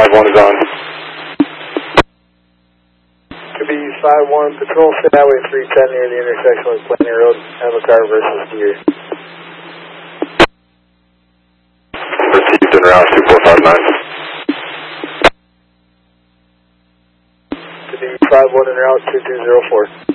51 is on. Could be 51, patrol Highway 310 near the intersection with Plainer Road. Have a car versus deer. Received en route 2459. Could be 51 en route 2204.